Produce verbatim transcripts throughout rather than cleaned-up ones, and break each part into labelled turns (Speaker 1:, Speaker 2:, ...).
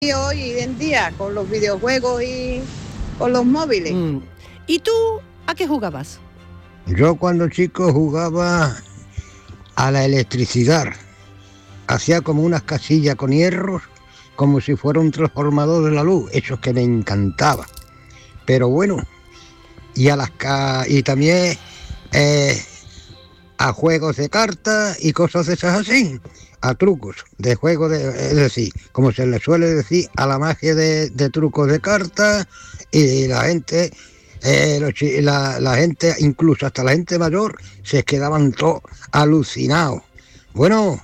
Speaker 1: hoy en día con los videojuegos y con los móviles.
Speaker 2: Mm. ¿Y tú a qué jugabas?
Speaker 3: Yo cuando chico jugaba a la electricidad. Hacía como unas casillas con hierros, como si fuera un transformador de la luz. Eso es que me encantaba. Pero bueno, y a las ca- y también eh, a juegos de cartas y cosas de esas así, a trucos de juego de, es decir, como se le suele decir, a la magia de, de trucos de cartas, y la gente, eh, los chi- la, la gente, incluso hasta la gente mayor, se quedaban todos alucinados. Bueno.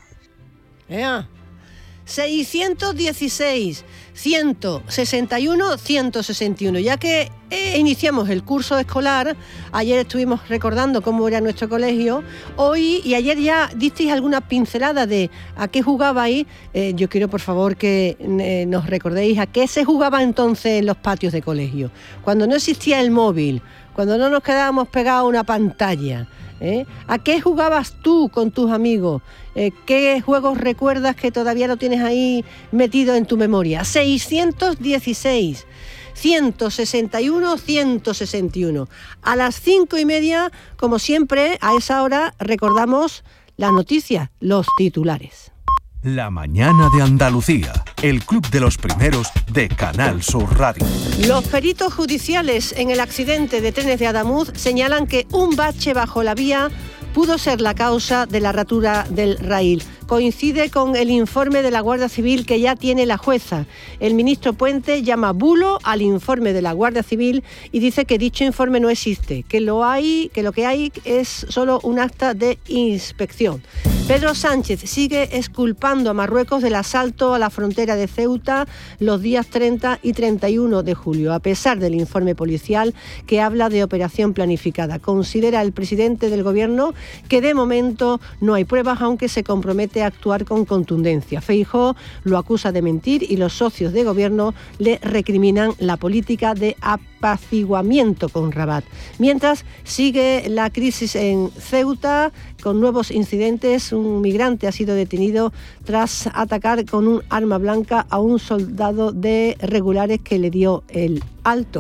Speaker 2: Ea. seiscientos dieciséis, ciento sesenta y uno, ciento sesenta y uno. Ya que eh, iniciamos el curso escolar, ayer estuvimos recordando cómo era nuestro colegio, hoy y ayer ya disteis alguna pincelada de a qué jugabais. Eh, yo quiero, por favor, que eh, nos recordéis a qué se jugaba entonces en los patios de colegio, cuando no existía el móvil, cuando no nos quedábamos pegados a una pantalla. ¿Eh? ¿A qué jugabas tú con tus amigos? Eh, ¿Qué juegos recuerdas que todavía lo tienes ahí metido en tu memoria? seiscientos dieciséis, ciento sesenta y uno, ciento sesenta y uno. A las cinco y media, como siempre, a esa hora recordamos las noticias, los titulares.
Speaker 4: La mañana de Andalucía, el club de los primeros de Canal Sur Radio.
Speaker 2: Los peritos judiciales en el accidente de trenes de Adamuz señalan que un bache bajo la vía pudo ser la causa de la rotura del raíl. Coincide con el informe de la Guardia Civil que ya tiene la jueza. El ministro Puente llama bulo al informe de la Guardia Civil y dice que dicho informe no existe, que lo hay, que lo que hay es solo un acta de inspección. Pedro Sánchez sigue exculpando a Marruecos del asalto a la frontera de Ceuta los días treinta y treinta y uno de julio, a pesar del informe policial que habla de operación planificada. Considera el presidente del gobierno que de momento no hay pruebas, aunque se compromete a actuar con contundencia. Feijóo lo acusa de mentir y los socios de gobierno le recriminan la política de apaciguamiento con Rabat. Mientras sigue la crisis en Ceuta con nuevos incidentes. Un migrante ha sido detenido tras atacar con un arma blanca a un soldado de regulares que le dio el alto.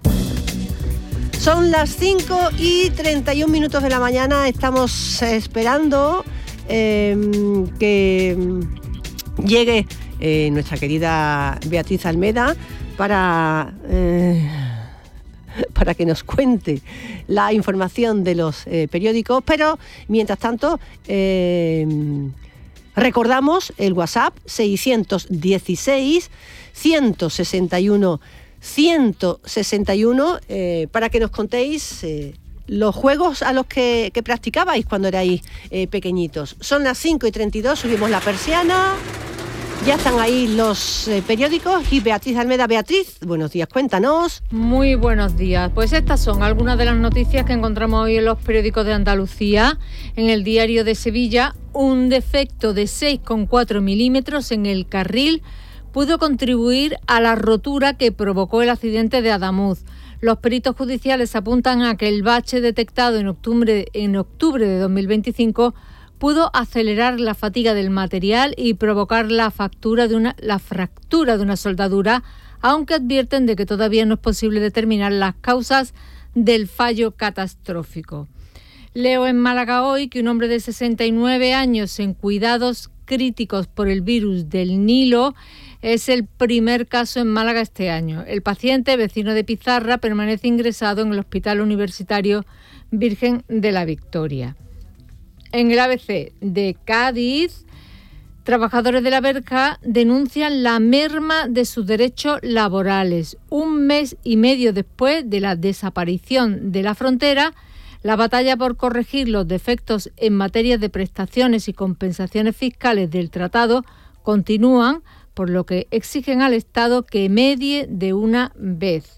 Speaker 2: Son las cinco y treinta y un minutos de la mañana. Estamos esperando eh, que llegue eh, nuestra querida Beatriz Almeda para, eh, para que nos cuente la información de los eh, periódicos. Pero, mientras tanto, eh, recordamos el WhatsApp seiscientos dieciséis, ciento sesenta y uno, ciento sesenta y uno, eh, para que nos contéis eh, los juegos a los que, que practicabais cuando erais eh, pequeñitos. Son las cinco y treinta y dos, subimos la persiana, ya están ahí los eh, periódicos y Beatriz Almeda. Beatriz, buenos días, cuéntanos.
Speaker 5: Muy buenos días. Pues estas son algunas de las noticias que encontramos hoy en los periódicos de Andalucía. En el Diario de Sevilla, un defecto de seis coma cuatro milímetros en el carril pudo contribuir a la rotura que provocó el accidente de Adamuz. Los peritos judiciales apuntan a que el bache detectado en octubre, en octubre de dos mil veinticinco pudo acelerar la fatiga del material y provocar la, factura de una, la fractura de una soldadura, aunque advierten de que todavía no es posible determinar las causas del fallo catastrófico. Leo en Málaga hoy que un hombre de sesenta y nueve años en cuidados críticos por el virus del Nilo es el primer caso en Málaga este año. El paciente, vecino de Pizarra, permanece ingresado en el Hospital Universitario Virgen de la Victoria. En el A B C de Cádiz, trabajadores de la Verja denuncian la merma de sus derechos laborales. Un mes y medio después de la desaparición de la frontera, la batalla por corregir los defectos en materia de prestaciones y compensaciones fiscales del tratado continúan, por lo que exigen al Estado que medie de una vez.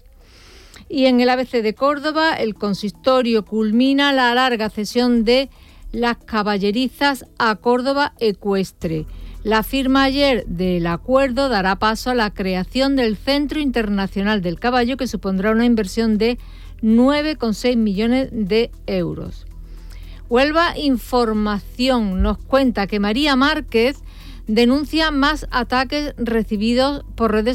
Speaker 5: Y en el A B C de Córdoba, el consistorio culmina la larga cesión de las caballerizas a Córdoba Ecuestre. La firma ayer del acuerdo dará paso a la creación del Centro Internacional del Caballo, que supondrá una inversión de nueve coma seis millones de euros. Huelva Información nos cuenta que María Márquez denuncia más ataques recibidos por redes